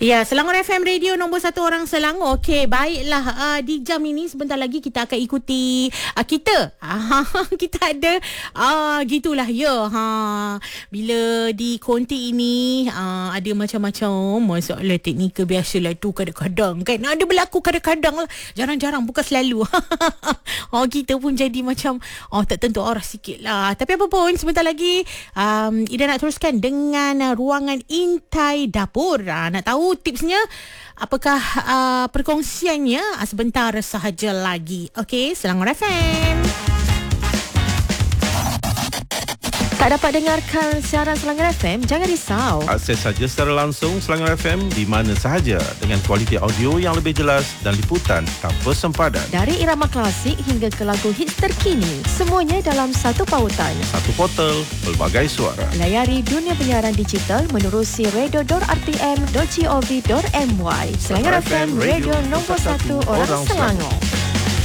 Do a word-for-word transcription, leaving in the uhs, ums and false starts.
Ya, Selangor F M Radio nombor satu orang Selangor. Okey, baiklah. Uh, di jam ini sebentar lagi kita akan ikuti uh, kita. Uh, kita ada uh, gitulah ya. Ha, bila di konti ini uh, ada macam-macam masalah teknikal, biasalah tu kadang-kadang kan. Ada berlaku kadang-kadang lah. Jarang-jarang, bukan selalu. Oh, kita pun jadi macam oh tak tentu arah sikit lah. Tapi apa pun, sebentar lagi um, Ida nak teruskan dengan uh, ruangan intai dapur. Uh, nak tahu tipsnya, apakah uh, perkongsiannya? Uh, sebentar sahaja lagi. Okey, Selangor F M. Tak dapat dengarkan siaran Selangor F M? Jangan risau. Akses saja secara langsung Selangor F M di mana sahaja dengan kualiti audio yang lebih jelas dan liputan tanpa sempadan. Dari irama klasik hingga ke lagu hits terkini, semuanya dalam satu pautan. Satu portal, pelbagai suara. Layari dunia penyiaran digital menerusi radio dot r t m dot gov dot m y. Selangor F M, radio nombor satu orang Selangor.